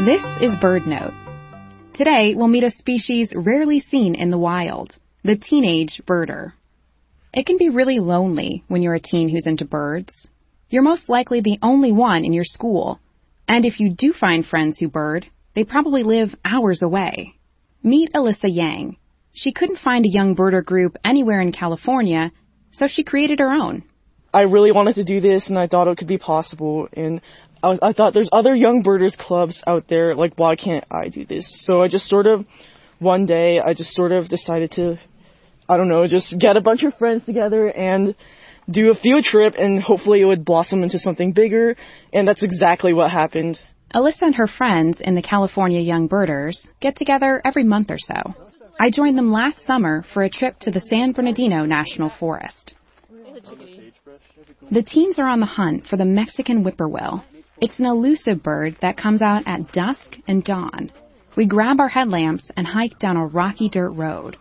This is BirdNote. Today, we'll meet a species rarely seen in the wild, the teenage birder. It can be really lonely when you're a teen who's into birds. You're most likely the only one in your school. And if you do find friends who bird, they probably live hours away. Meet Alyssa Yang. She couldn't find a young birder group anywhere in California, so she created her own. I really wanted to do this, and I thought it could be possible, and I thought there's other young birders clubs out there, like, why can't I do this? So one day, I just decided to, just get a bunch of friends together and do a field trip, and hopefully it would blossom into something bigger, and that's exactly what happened. Alyssa and her friends in the California Young Birders get together every month or so. I joined them last summer for a trip to the San Bernardino National Forest. The teens are on the hunt for the Mexican whippoorwill. It's an elusive bird that comes out at dusk and dawn. We grab our headlamps and hike down a rocky dirt road.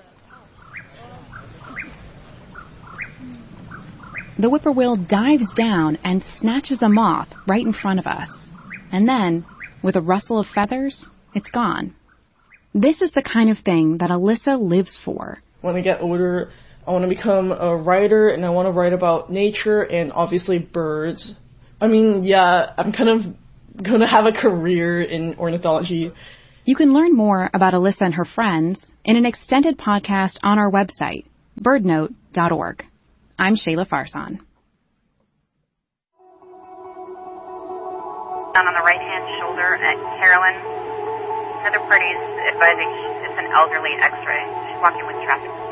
The whippoorwill dives down and snatches a moth right in front of us. And then, with a rustle of feathers, it's gone. This is the kind of thing that Alyssa lives for. When I get older, I want to become a writer, and I want to write about nature and obviously birds. I'm kind of going to have a career in ornithology. You can learn more about Alyssa and her friends in an extended podcast on our website, birdnote.org. I'm Shayla Farsan. Down on the right-hand shoulder at Carolyn. Another party's advising it's an elderly X-ray. She's walking with traffic.